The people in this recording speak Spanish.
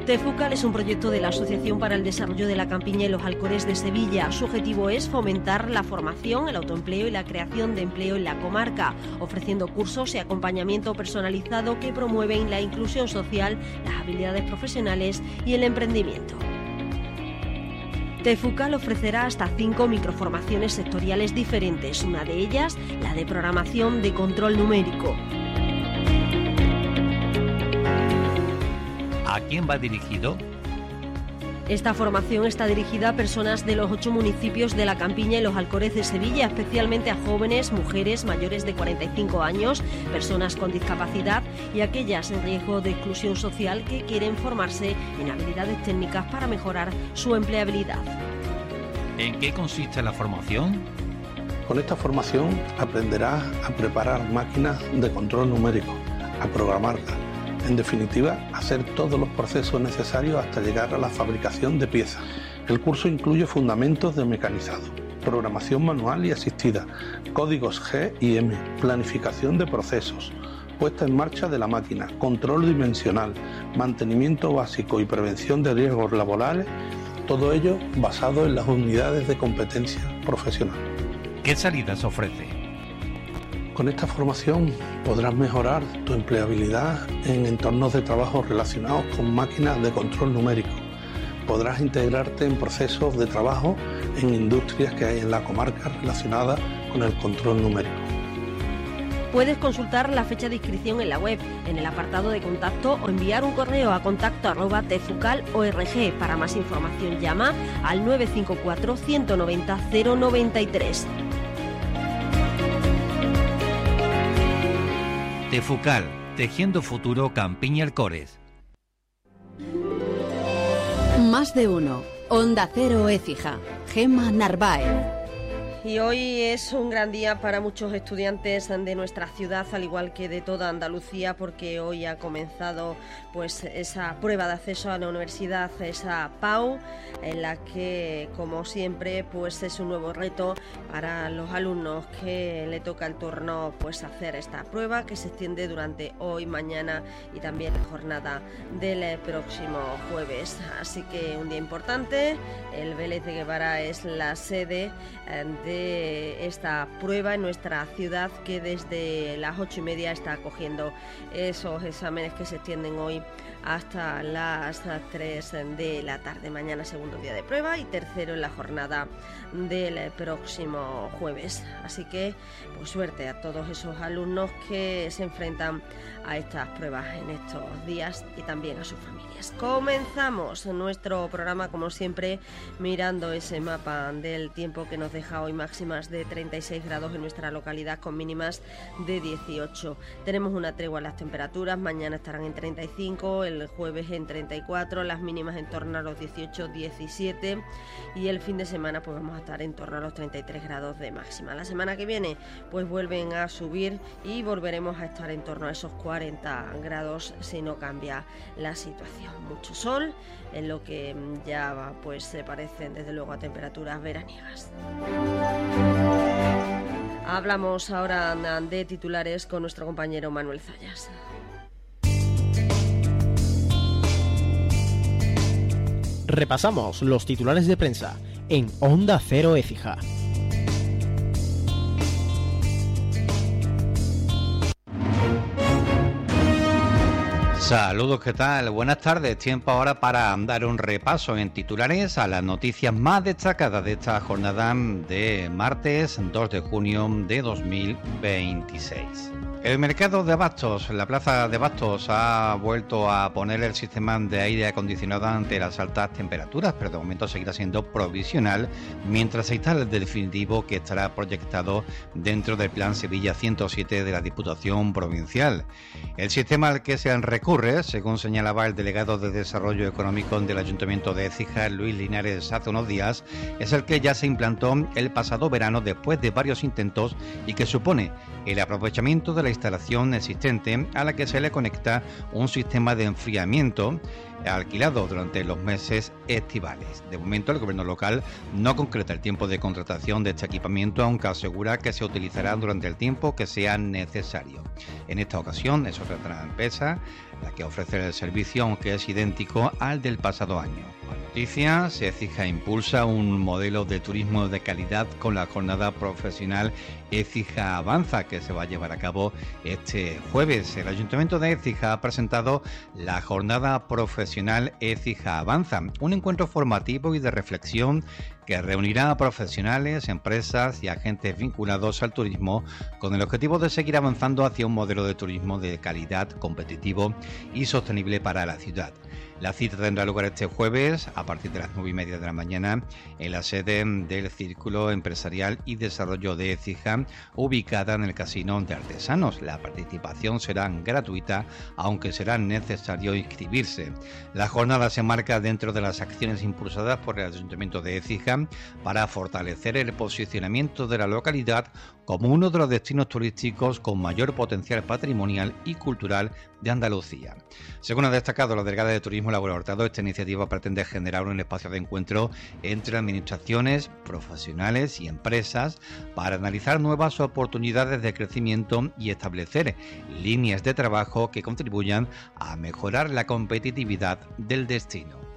TEFUCAL es un proyecto de la Asociación para el Desarrollo de la Campiña y los Alcores de Sevilla. Su objetivo es fomentar la formación, el autoempleo y la creación de empleo en la comarca, ofreciendo cursos y acompañamiento personalizado que promueven la inclusión social, las habilidades profesionales y el emprendimiento. TEFUCAL ofrecerá hasta 5 microformaciones sectoriales diferentes, una de ellas la de programación de control numérico. ¿A quién va dirigido? Esta formación está dirigida a personas de los 8 municipios de la Campiña y los Alcores de Sevilla, especialmente a jóvenes, mujeres mayores de 45 años, personas con discapacidad y aquellas en riesgo de exclusión social que quieren formarse en habilidades técnicas para mejorar su empleabilidad. ¿En qué consiste la formación? Con esta formación aprenderás a preparar máquinas de control numérico, a programarlas. En definitiva, hacer todos los procesos necesarios hasta llegar a la fabricación de piezas. El curso incluye fundamentos de mecanizado, programación manual y asistida, códigos G y M, planificación de procesos, puesta en marcha de la máquina, control dimensional, mantenimiento básico y prevención de riesgos laborales, todo ello basado en las unidades de competencia profesional. ¿Qué salidas ofrece? Con esta formación podrás mejorar tu empleabilidad en entornos de trabajo relacionados con máquinas de control numérico. Podrás integrarte en procesos de trabajo en industrias que hay en la comarca relacionadas con el control numérico. Puedes consultar la fecha de inscripción en la web, en el apartado de contacto o enviar un correo a contacto@tefucal.org. Para más información llama al 954 190 093. TEFUCAL, Tejiendo Futuro Campiña Alcores. Más de uno. Onda Cero Écija. Gemma Narváez. Y hoy es un gran día para muchos estudiantes de nuestra ciudad, al igual que de toda Andalucía, porque hoy ha comenzado pues esa prueba de acceso a la universidad, esa PAU, en la que, como siempre, pues es un nuevo reto para los alumnos que le toca el turno pues hacer esta prueba, que se extiende durante hoy, mañana y también la jornada del próximo jueves. Así que un día importante. El Vélez de Guevara es la sede de esta prueba en nuestra ciudad, que desde las 8:30 está acogiendo esos exámenes que se extienden hoy hasta las 3 de la tarde. Mañana segundo día de prueba y tercero en la jornada del próximo jueves. Así que pues suerte a todos esos alumnos que se enfrentan a estas pruebas en estos días y también a sus familias. Comenzamos nuestro programa, como siempre, mirando ese mapa del tiempo que nos deja hoy máximas de 36 grados en nuestra localidad con mínimas de 18. Tenemos una tregua en las temperaturas, mañana estarán en 35, el jueves en 34, las mínimas en torno a los 18, 17 y el fin de semana pues vamos a estar en torno a los 33 grados de máxima. La semana que viene pues vuelven a subir y volveremos a estar en torno a esos 40 grados si no cambia la situación. Mucho sol, en lo que ya pues se parecen desde luego a temperaturas veraniegas. Hablamos ahora de titulares con nuestro compañero Manuel Zayas. Repasamos los titulares de prensa en Onda Cero Écija. Saludos, ¿qué tal? Buenas tardes. Tiempo ahora para dar un repaso en titulares a las noticias más destacadas de esta jornada de martes 2 de junio de 2026. El mercado de abastos, la plaza de abastos, ha vuelto a poner el sistema de aire acondicionado ante las altas temperaturas, pero de momento seguirá siendo provisional mientras se instala el definitivo, que estará proyectado dentro del Plan Sevilla 107 de la Diputación Provincial. El sistema al que se recurre, según señalaba el delegado de Desarrollo Económico del Ayuntamiento de Écija, Luis Linares, hace unos días, es el que ya se implantó el pasado verano después de varios intentos y que supone el aprovechamiento de la instalación existente a la que se le conecta un sistema de enfriamiento alquilado durante los meses estivales. De momento, el gobierno local no concreta el tiempo de contratación de este equipamiento, aunque asegura que se utilizará durante el tiempo que sea necesario. En esta ocasión es otra empresa la que ofrece el servicio, aunque es idéntico al del pasado año. Noticias, Écija impulsa un modelo de turismo de calidad con la jornada profesional Écija Avanza, que se va a llevar a cabo este jueves. El Ayuntamiento de Écija ha presentado la jornada profesional Écija Avanza, un encuentro formativo y de reflexión que reunirá a profesionales, empresas y agentes vinculados al turismo con el objetivo de seguir avanzando hacia un modelo de turismo de calidad, competitivo y sostenible para la ciudad. La cita tendrá lugar este jueves a partir de las 9:30 de la mañana en la sede del Círculo Empresarial y Desarrollo de Écija, ubicada en el Casino de Artesanos. La participación será gratuita, aunque será necesario inscribirse. La jornada se marca dentro de las acciones impulsadas por el Ayuntamiento de Écija para fortalecer el posicionamiento de la localidad como uno de los destinos turísticos con mayor potencial patrimonial y cultural de Andalucía. Según ha destacado la delegada de Turismo, Laura Hurtado, esta iniciativa pretende generar un espacio de encuentro entre administraciones, profesionales y empresas para analizar nuevas oportunidades de crecimiento y establecer líneas de trabajo que contribuyan a mejorar la competitividad del destino.